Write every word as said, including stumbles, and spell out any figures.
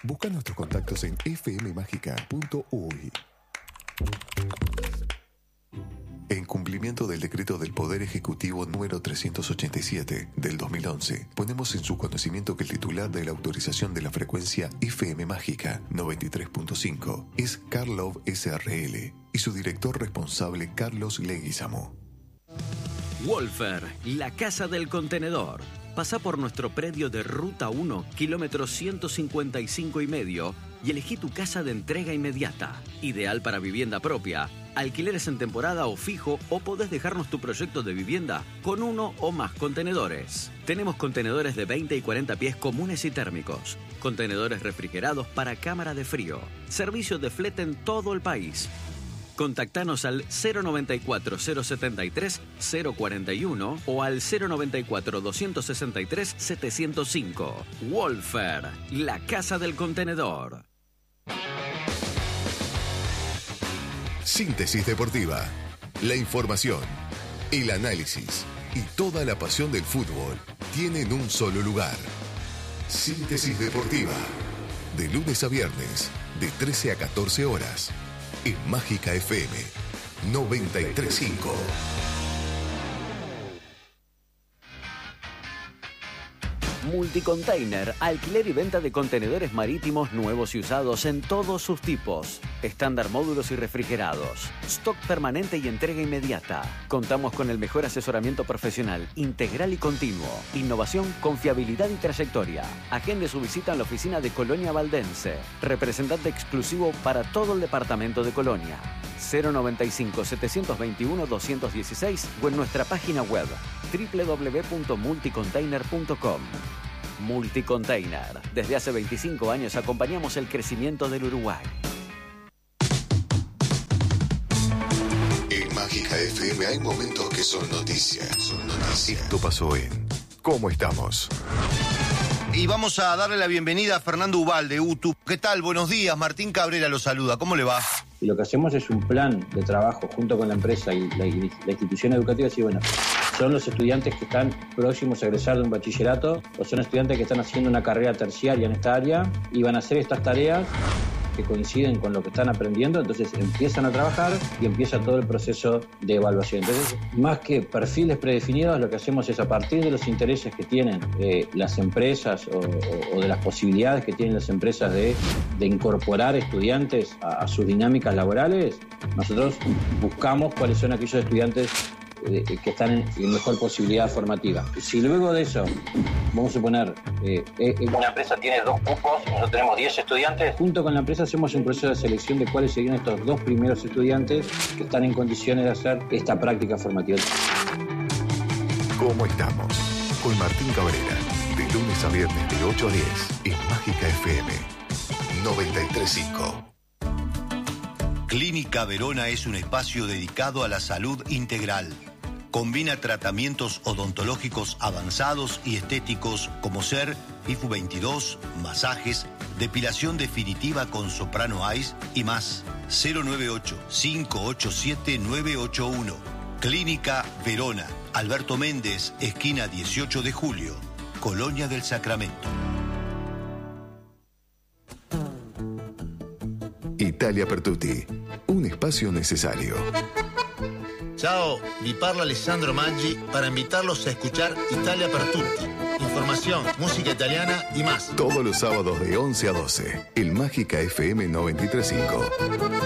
Busca nuestros contactos en f m mágica punto u y. En cumplimiento del decreto del Poder Ejecutivo número trescientos ochenta y siete del dos mil once, ponemos en su conocimiento que el titular de la autorización de la frecuencia F M Mágica noventa y tres punto cinco es Karlov S R L y su director responsable Carlos Leguizamo. Wolfer, la casa del contenedor. Pasá por nuestro predio de Ruta uno, kilómetro ciento cincuenta y cinco y medio, y elegí tu casa de entrega inmediata. Ideal para vivienda propia, alquileres en temporada o fijo, o podés dejarnos tu proyecto de vivienda con uno o más contenedores. Tenemos contenedores de veinte y cuarenta pies comunes y térmicos, contenedores refrigerados para cámara de frío, servicio de flete en todo el país. Contactanos al cero noventa y cuatro, cero setenta y tres, cero cuarenta y uno o al cero noventa y cuatro, doscientos sesenta y tres, setecientos cinco. Wolfer, la casa del contenedor. Síntesis deportiva. La información, el análisis y toda la pasión del fútbol tienen un solo lugar. Síntesis deportiva. De lunes a viernes, de trece a catorce horas. En Mágica F M noventa y tres punto cinco. Multicontainer, alquiler y venta de contenedores marítimos nuevos y usados en todos sus tipos. Estándar, módulos y refrigerados. Stock permanente y entrega inmediata. Contamos con el mejor asesoramiento profesional, integral y continuo. Innovación, confiabilidad y trayectoria. Agende su visita en la oficina de Colonia Valdense. Representante exclusivo para todo el departamento de Colonia. cero noventa y cinco, setecientos veintiuno, doscientos dieciséis o en nuestra página web doble u doble u doble u punto multicontainer punto com. Multicontainer. Desde hace veinticinco años acompañamos el crecimiento del Uruguay. En Mágica F M hay momentos que son noticias. Son noticias. Esto pasó en ¿Cómo estamos? Y vamos a darle la bienvenida a Fernando Ubal de U T U. ¿Qué tal? Buenos días. Martín Cabrera lo saluda. ¿Cómo le va? Y lo que hacemos es un plan de trabajo junto con la empresa y la, y la institución educativa. Y bueno, son los estudiantes que están próximos a egresar de un bachillerato o son estudiantes que están haciendo una carrera terciaria en esta área y van a hacer estas tareas que coinciden con lo que están aprendiendo, entonces empiezan a trabajar y empieza todo el proceso de evaluación. Entonces, más que perfiles predefinidos, lo que hacemos es a partir de los intereses que tienen eh, las empresas o, o, o de las posibilidades que tienen las empresas de, de incorporar estudiantes a, a sus dinámicas laborales, nosotros buscamos cuáles son aquellos estudiantes eh, que están en, en mejor posibilidad formativa. Si luego de eso, vamos a suponer, eh, eh, una empresa tiene dos cupos y nosotros tenemos diez estudiantes, junto con la empresa hacemos un proceso de selección de cuáles serían estos dos primeros estudiantes que están en condiciones de hacer esta práctica formativa. ¿Cómo estamos? Con Martín Cabrera, de lunes a viernes de ocho a diez, en Mágica F M noventa y tres punto cinco. Clínica Verona es un espacio dedicado a la salud integral. Combina tratamientos odontológicos avanzados y estéticos como ser I F U veintidós, masajes, depilación definitiva con Soprano Ice y más. cero nueve ocho, cinco ocho siete, nueve ocho uno. Clínica Verona. Alberto Méndez, esquina dieciocho de julio. Colonia del Sacramento. Italia Pertuti, un espacio necesario. Ciao, vi parla Alessandro Maggi para invitarlos a escuchar Italia Pertuti. Información, música italiana y más. Todos los sábados de once a doce, el Mágica F M noventa y tres punto cinco.